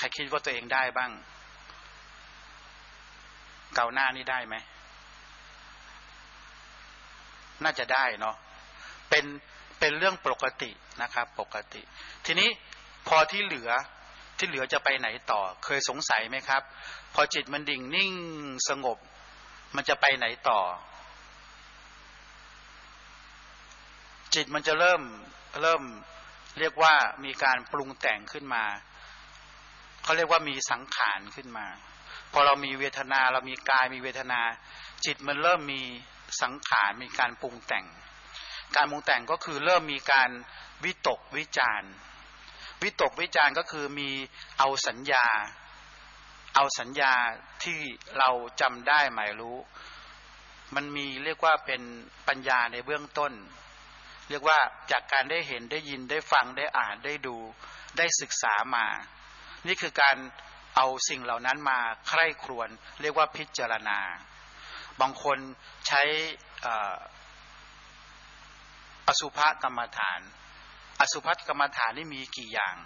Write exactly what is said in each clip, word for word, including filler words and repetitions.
รคิดว่าตัวเองได้บ้างเกาหน้านี่ได้ไหมน่าจะได้เนาะเป็นเป็นเรื่องปกตินะครับปกติทีนี้พอที่เหลือที่เหลือจะไปไหนต่อเคยสงสัยไหมครับพอจิตมันดิ่งนิ่งสงบมันจะไปไหนต่อจิตมันจะเริ่มเริ่มเรียกว่ามีการปรุงแต่งขึ้นมาเขาเรียกว่ามีสังขารขึ้นมาพอเรามีเวทนาเรามีกายมีเวทนาจิตมันเริ่มมีสังขารมีการปรุงแต่งการปรุงแต่งก็คือเริ่มมีการวิตกวิจารณ์วิตกวิจารณ์ก็คือมีเอาสัญญาเอาสัญญาที่เราจำได้หมายรู้มันมีเรียกว่าเป็นปัญญาในเบื้องต้นเรียกว่าจากการได้เห็นได้ยินได้ฟังได้อ่านได้ดูได้ศึกษามานี่คือการเอาสิ่งเหล่านั้นมาใคร่ครวญเรียกว่าพิจารณาบางคนใช้อสุภกรรมฐานอสุภกรรมฐานนี่มีกี่อย่าง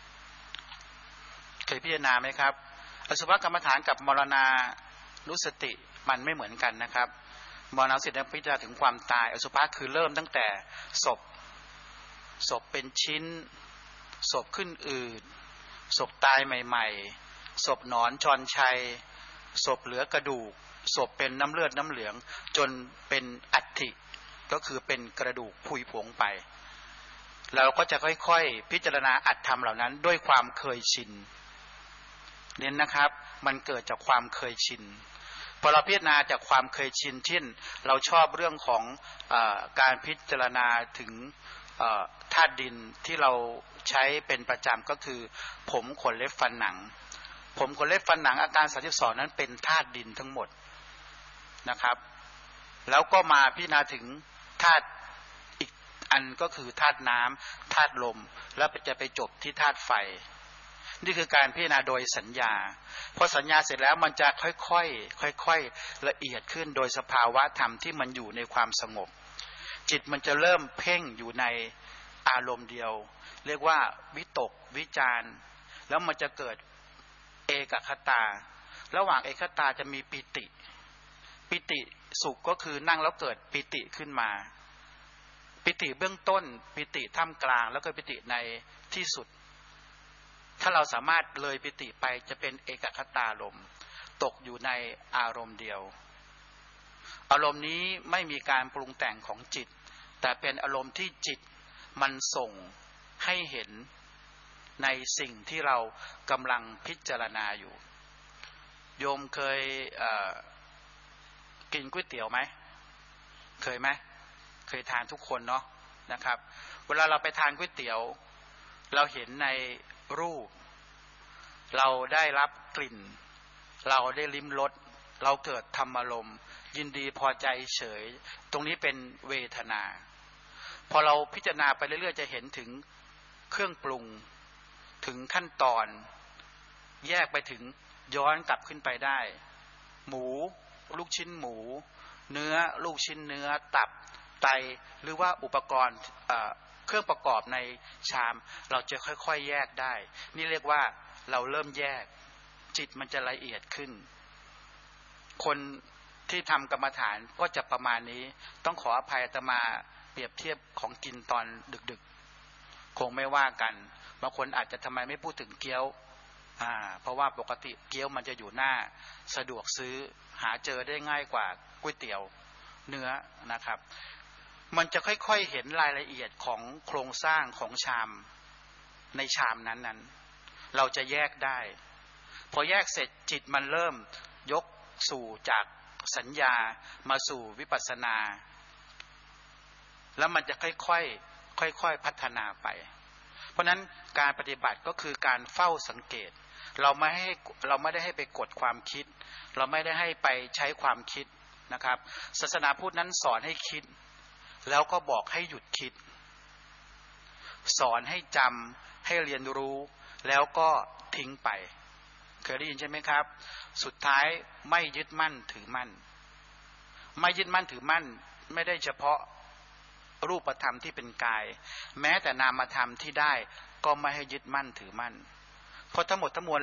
เคยพิจารณาไหมครับอสุภกรรมฐานกับมรณานุสติมันไม่เหมือนกันนะครับมรณานุสติพิจารณาถึงความตายอสุภะคือเริ่มตั้งแต่ศพศพเป็นชิ้นศพขึ้นอืดศพตายใหม่ๆศพหนอนชอนชัยศพเหลือกระดูกศพเป็นน้ำเลือดน้ำเหลืองจนเป็นอัฐิก็คือเป็นกระดูกผุยผงไปเราก็จะค่อยๆพิจารณาอัตธรรมเหล่านั้นด้วยความเคยชินเน้นนะครับมันเกิดจากความเคยชินพอเราพิจารณาจากความเคยชินเช่นเราชอบเรื่องของเอ่อการพิจารณาถึงธาตุดินที่เราใช้เป็นประจำก็คือผมขนเล็บฟันหนังผมขนเล็บฟันหนังอาการสามสิบสองนั้นเป็นธาตุดินทั้งหมดนะครับแล้วก็มาพิจารณาถึงธาตุอีกอันก็คือธาตุน้ำธาตุลมแล้วจะไปจบที่ธาตุไฟนี่คือการพิจารณาโดยสัญญาพอสัญญาเสร็จแล้วมันจะค่อยๆค่อยๆละเอียดขึ้นโดยสภาวะธรรมที่มันอยู่ในความสงบจิตมันจะเริ่มเพ่งอยู่ในอารมณ์เดียวเรียกว่าวิตกวิจารแล้วมันจะเกิดเอกคตาระหว่างเอกคตาจะมีปิติปิติสุขก็คือนั่งแล้วเกิดปิติขึ้นมาปิติเบื้องต้นปิติท่ามกลางแล้วก็ปิติในที่สุดถ้าเราสามารถเลยปิติไปจะเป็นเอกคตารมณ์ตกอยู่ในอารมณ์เดียวอารมณ์นี้ไม่มีการปรุงแต่งของจิตแต่เป็นอารมณ์ที่จิตมันส่งให้เห็นในสิ่งที่เรากำลังพิจารณาอยู่โยมเคยเอ่อกินก๋วยเตี๋ยวไหมเคยไหมเคยทานทุกคนเนาะนะครับเวลาเราไปทานก๋วยเตี๋ยวเราเห็นในรูปเราได้รับกลิ่นเราได้ลิ้มรสเราเกิดธรรมอารมณ์ยินดีพอใจเฉยตรงนี้เป็นเวทนาพอเราพิจารณาไปเรื่อยๆจะเห็นถึงเครื่องปรุงถึงขั้นตอนแยกไปถึงย้อนกลับขึ้นไปได้หมูลูกชิ้นหมูเนื้อลูกชิ้นเนื้อตับไตหรือว่าอุปกรณ์เอ่อเครื่องประกอบในชามเราจะค่อยๆแยกได้นี่เรียกว่าเราเริ่มแยกจิตมันจะละเอียดขึ้นคนที่ทำกรรมฐานก็จะประมาณนี้ต้องขออภัยอาตมาเปรียบเทียบของกินตอนดึกๆคงไม่ว่ากันบางคนอาจจะทำไมไม่พูดถึงเกี๊ยวอ่าเพราะว่าปกติเกี๊ยวมันจะอยู่หน้าสะดวกซื้อหาเจอได้ง่ายกว่าก๋วยเตี๋ยวเนื้อนะครับมันจะค่อยๆเห็นรายละเอียดของโครงสร้างของชามในชามนั้นๆเราจะแยกได้พอแยกเสร็จจิตมันเริ่มยกสู่จากสัญญามาสู่วิปัสสนาแล้วมันจะค่อยๆค่อยๆพัฒนาไปเพราะนั้นการปฏิบัติก็คือการเฝ้าสังเกตเราไม่ให้เราไม่ได้ให้ไปกดความคิดเราไม่ได้ให้ไปใช้ความคิดนะครับศาสนาพุทธนั้นสอนให้คิดแล้วก็บอกให้หยุดคิดสอนให้จำให้เรียนรู้แล้วก็ทิ้งไปเคยได้ยินใช่ไหมครับสุดท้ายไม่ยึดมั่นถือมั่นไม่ยึดมั่นถือมั่นไม่ได้เฉพาะรูปธรรมที่เป็นกายแม้แต่นามธรรมที่ได้ก็ไม่ให้ยึดมั่นถือมั่นเพราะทั้งหมดทั้งมวล